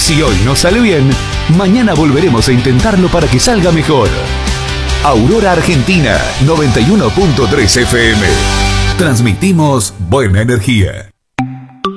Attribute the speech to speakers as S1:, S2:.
S1: Si hoy nos sale bien, mañana volveremos a intentarlo para que salga mejor. Aurora Argentina 91.3 FM. Transmitimos buena energía.